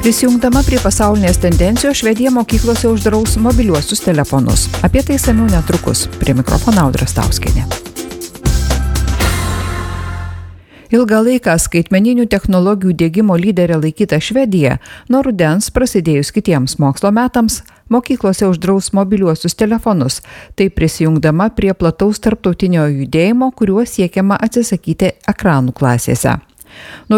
Prisijungdama prie pasaulinės tendencijos, Švedija mokyklose uždraus mobiliuosius telefonus. Apie tai išsamiau netrukus. Prie mikrofono Audra Stauskienė. Ilgą laiką skaitmeninių technologijų diegimo lyderė laikyta Švedija, nuo rudens prasidėjus kitiems mokslo metams, mokyklose uždraus mobiliuosius telefonus, tai prisijungdama prie plataus tarptautinio judėjimo, kuriuo siekiama atsisakyti ekranų klasėse. Nuo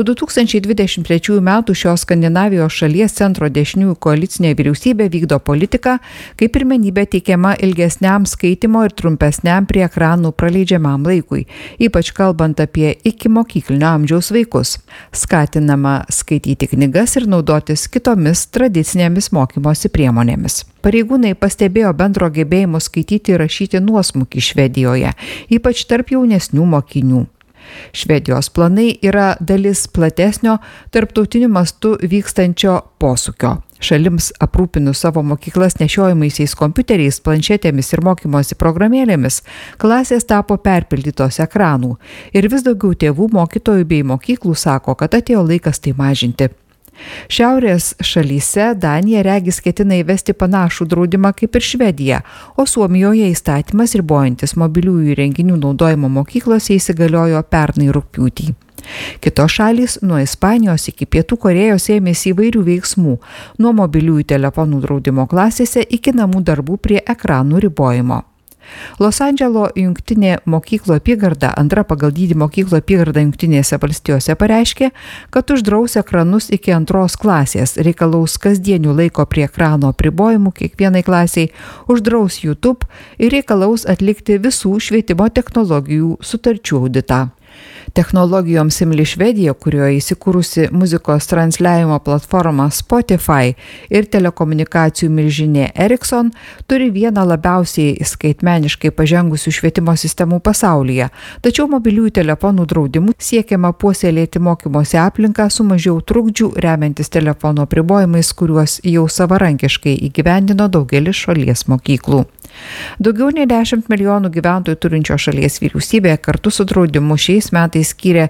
2023 metų šios Skandinavijos šalies centro dešiniųjų koalicinė vyriausybė vykdo politiką, kai pirmenybė teikiama ilgesniam skaitimo ir trumpesniam prie ekranų praleidžiamam laikui, ypač kalbant apie ikimokyklinio amžiaus vaikus. Skatinama skaityti knygas ir naudotis kitomis tradicinėmis mokymosi priemonėmis. Pareigūnai pastebėjo bendro gebėjimo skaityti ir rašyti nuosmukį Švedijoje, ypač tarp jaunesnių mokinių. Švedijos planai yra dalis platesnio tarptautiniu mastu vykstančio posūkio. Šalims aprūpinus savo mokyklas nešiojamaisiais kompiuteriais, planšetėmis ir mokymosi programėlėmis, klasės tapo perpildytos ekranų. Ir vis daugiau tėvų, mokytojų bei mokyklų sako, kad atėjo laikas tai mažinti. Šiaurės šalyse Danija regis ketina įvesti panašų draudimą kaip ir Švedija, o Suomijoje įstatymas ribojantis mobiliųjų įrenginių naudojimo mokyklose įsigaliojo pernai rugpjūtį. Kitos šalys nuo Ispanijos iki Pietų Korėjos ėmėsi įvairių veiksmų, nuo mobiliųjų telefonų draudimo klasėse iki namų darbų prie ekranų ribojimo. Los Andželo jungtinė mokyklo apygarda, antra pagal dydį mokyklo apygarda Jungtinėse valstijose pareiškė, kad uždraus ekranus iki 2 klasės, reikalaus kasdienių laiko prie ekrano apribojimų kiekvienai klasiai, uždraus YouTube ir reikalaus atlikti visų švietimo technologijų sutarčių auditą. Technologijoms imli Švedija, kurioje įsikūrusi muzikos transliavimo platforma Spotify ir telekomunikacijų milžinė Ericsson, turi vieną labiausiai skaitmeniškai pažengusių švietimo sistemų pasaulyje. Tačiau mobiliųjų telefonų draudimų siekiama puoselėti mokymosi aplinką su mažiau trukdžių, remiantis telefono apribojimais, kuriuos jau savarankiškai įgyvendino daugelis šalies mokyklų. Daugiau nei 10 milijonų gyventojų turinčio šalies vyriausybė kartu su draudimu šiais metais skyrė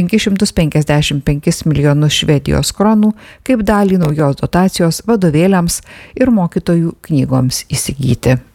555 milijonus Švedijos kronų kaip dalį naujos dotacijos vadovėliams ir mokytojų knygoms įsigyti.